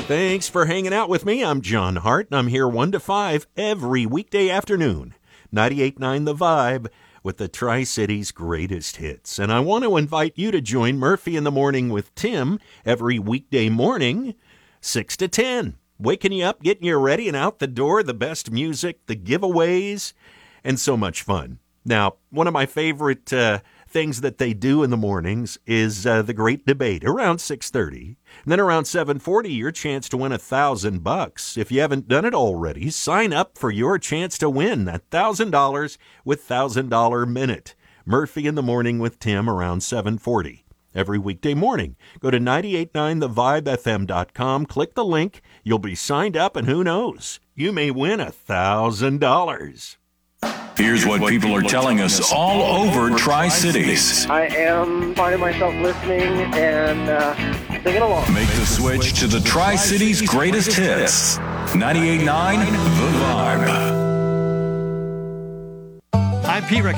Thanks for hanging out with me. I'm John Hart, and I'm here 1 to 5 every weekday afternoon. 98.9 The Vibe with the Tri-Cities greatest hits. And I want to invite you to join Murphy in the Morning with Tim every weekday morning, 6 to 10. Waking you up, getting you ready and out the door, the best music, the giveaways, and so much fun. Now, one of my favorite things that they do in the mornings is the great debate around 6:30. And then around 7:40, your chance to win $1,000. If you haven't done it already, sign up for your chance to win that $1,000 with $1,000 Minute. Murphy in the Morning with Tim around 7:40. Every weekday morning. Go to 989thevibefm.com, click the link, you'll be signed up, and who knows, you may win $1,000. Here's what people are telling us all over Tri-Cities. I am finding myself listening and singing along. Make the switch to the Tri-Cities greatest hits. 98.9 The Vibe. I'm Pete